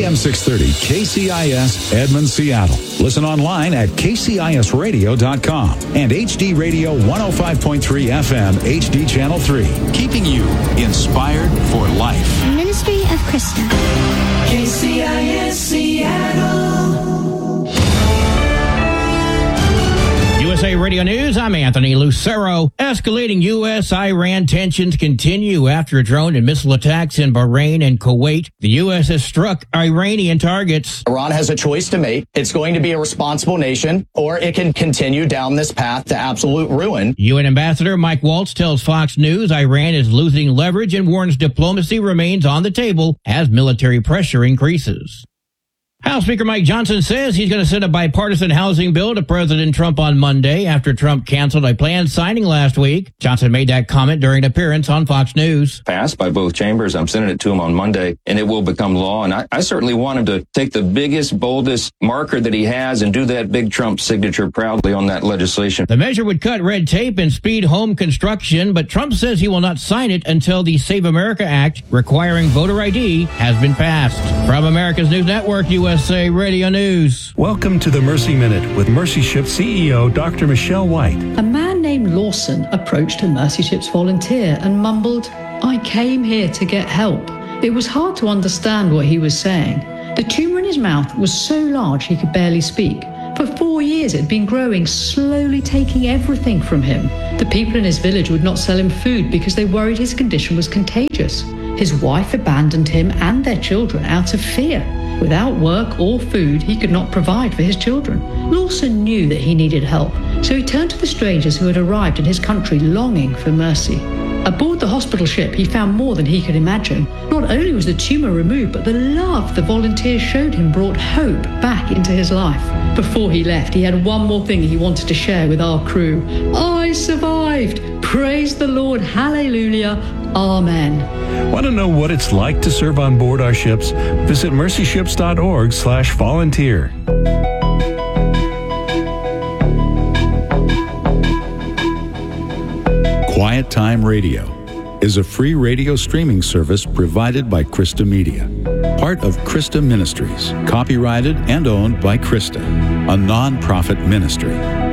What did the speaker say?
AM 630 KCIS Edmond, Seattle. Listen online at kcisradio.com and HD Radio 105.3 FM HD Channel 3. Keeping you inspired for life. Ministry of Krista. KCIS Seattle. USA Radio News, I'm Anthony Lucero. Escalating U.S.-Iran tensions continue after drone and missile attacks in Bahrain and Kuwait. The U.S. has struck Iranian targets. Iran has a choice to make. It's going to be a responsible nation, or it can continue down this path to absolute ruin. UN Ambassador Mike Waltz tells Fox News Iran is losing leverage and warns diplomacy remains on the table as military pressure increases. House Speaker Mike Johnson says he's going to send a bipartisan housing bill to President Trump on Monday after Trump canceled a planned signing last week. Johnson made that comment during an appearance on Fox News. Passed by both chambers. I'm sending it to him on Monday, and it will become law. And I certainly want him to take the biggest, boldest marker that he has and do that big Trump signature proudly on that legislation. The measure would cut red tape and speed home construction, but Trump says he will not sign it until the Save America Act requiring voter ID has been passed. From America's News Network, USA Radio News. Welcome to the Mercy Minute with Mercy Ship CEO Dr. Michelle White. A man named Lawson approached a Mercy Ship's volunteer and mumbled, "I came here to get help." It was hard to understand what he was saying. The tumor in his mouth was so large he could barely speak. For 4 years it had been growing, slowly taking everything from him. The people in his village would not sell him food because they worried his condition was contagious. His wife abandoned him and their children out of fear. Without work or food, he could not provide for his children. Lawson knew that he needed help, so he turned to the strangers who had arrived in his country longing for mercy. Aboard the hospital ship, he found more than he could imagine. Not only was the tumor removed, but the love the volunteers showed him brought hope back into his life. Before he left, he had one more thing he wanted to share with our crew. "I survived! Praise the Lord! Hallelujah! Amen." Want to know what it's like to serve on board our ships? Visit mercyships.org/volunteer. Quiet Time Radio is a free radio streaming service provided by Krista Media, part of Krista Ministries, copyrighted and owned by Krista, a non-profit ministry.